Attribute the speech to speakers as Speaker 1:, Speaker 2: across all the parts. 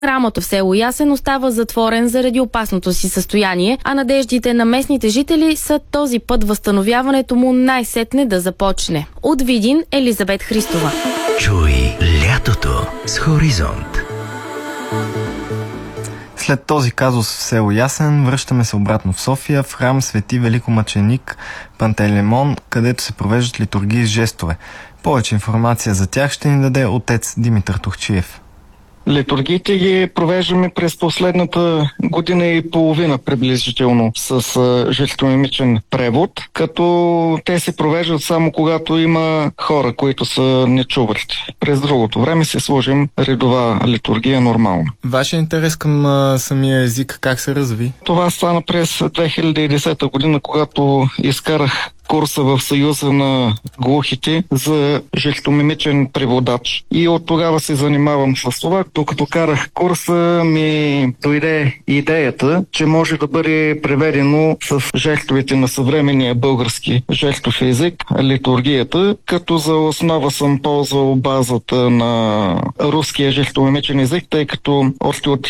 Speaker 1: Храмът в село Ясен остава затворен заради опасното си състояние, а надеждите на местните жители са този път възстановяването му най-сетне да започне. От Видин, Елизабет Христова.
Speaker 2: Чуй лятото с Хоризонт.
Speaker 3: След този казус в село Ясен, връщаме се обратно в София, в храм Свети Великомъченик Пантелеймон, където се провеждат литургии с жестове. Повече информация за тях ще ни даде отец Димитър Тухчиев.
Speaker 4: Литургиите ги провеждаме през последната година и половина приблизително с жестомимичен превод, като те се провеждат само когато има хора, които са нечуващи. През другото време се служим редова литургия нормално.
Speaker 3: Вашия интерес към самия език как се разви?
Speaker 4: Това стана през 2010 година, когато изкарах курса в Съюза на глухите за жестомимичен преводач. И от тогава се занимавам с това. Докато карах курса, ми дойде идеята, че може да бъде преведено с жестовете на съвременния български жестов език литургията, като за основа съм ползвал базата на руския жестомимичен език, тъй като още от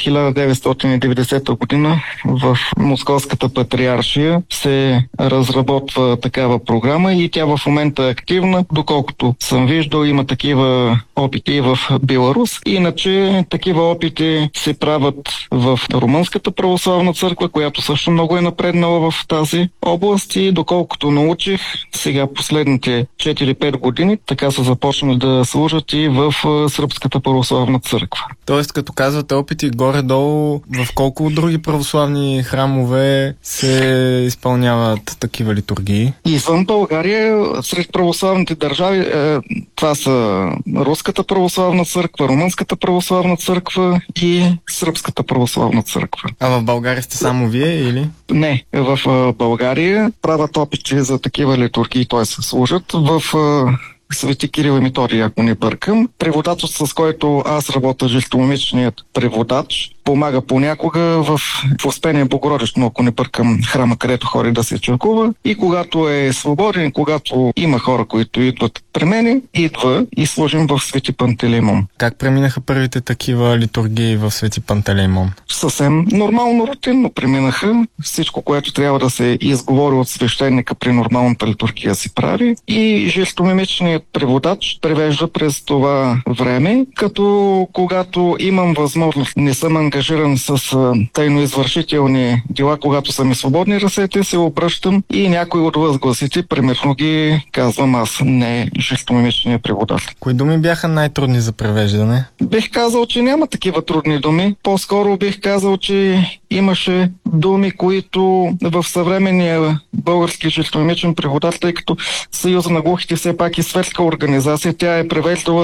Speaker 4: 1990 година в Московската патриаршия се разработва такава програма и тя в момента е активна. Доколкото съм виждал, има такива опити и в Беларус. Иначе такива опити се правят в Румънската православна църква, която също много е напреднала в тази област и доколкото научих, сега последните 4-5 години така са започнали да служат и в Сръбската православна църква.
Speaker 3: Тоест, като казвате опити горе-долу, в колко други православни храмове се изпълняват такива литургии?
Speaker 4: Извън България, сред православните държави, това са Руската православна църква, Румънската православна църква и Сръбската православна църква.
Speaker 3: А в България сте само вие или?
Speaker 4: Не, в България правят опити за такива литургии, т.е. служат в Свети Кирил и Методий, ако не бъркам. Преводачът, с който аз работя, жестомимичният преводач, помага понякога в Успение Богородично, ако не бъркам, храма, където хори да се чакува. И когато е свободен, когато има хора, които идват при мене, идва и служим в Свети Пантелеймон.
Speaker 3: Как преминаха първите такива литургии в Свети Пантелеймон?
Speaker 4: Съвсем нормално, рутинно преминаха. Всичко, което трябва да се изговори от свещеника при нормалната литургия, се прави. И жестомимичният преводач превежда през това време, като когато имам възможност, не съм ангажиран с тайноизвършителни дела, когато са ми свободни ръцете, се обръщам и някой от възгласите, примерно ги казвам аз, не жестомимичния преводач.
Speaker 3: Кои думи бяха най-трудни за превеждане?
Speaker 4: Бих казал, че няма такива трудни думи. По-скоро бих казал, че имаше думи, които в съвременния български жестомимичен преводач, тъй като Съюза на глухите все пак е светска организация, тя е превеждала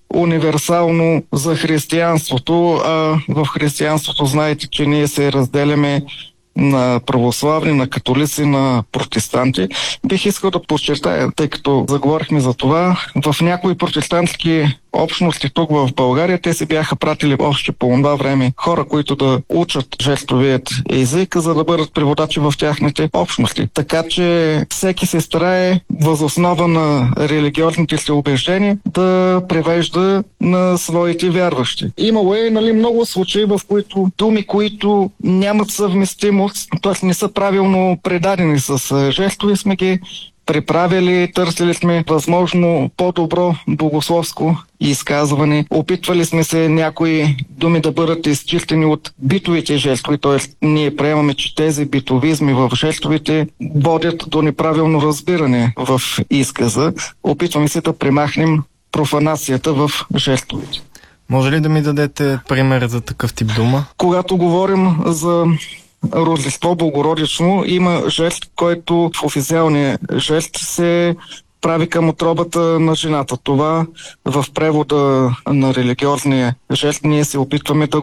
Speaker 4: универсално за християнството, а в християнството знаете, че ние се разделяме на православни, на католици, на протестанти. Бих искал да подчертая, тъй като заговорихме за това, в някои протестантски общности тук в България, те си бяха пратили още по това време хора, които да учат жестовият език, за да бъдат преводачи в тяхните общности. Така че всеки се старае въз основа на религиозните си убеждения да превежда на своите вярващи. Имало е много случаи, в които думи, които нямат съвместимост, т.е. не са правилно предадени с жестове, сме ги преправили, търсили сме възможно по-добро богословско изказване. Опитвали сме се някои думи да бъдат изчистени от битовите жестове, т.е. ние приемаме, че тези битовизми в жестовите водят до неправилно разбиране в изказа. Опитваме се да премахнем профанацията в жестовите.
Speaker 3: Може ли да ми дадете пример за такъв тип дума?
Speaker 4: Когато говорим за Рождество Богородично, има жест, който в официалния жест се прави към утробата на жената. Това в превода на религиозния жест ние се опитваме да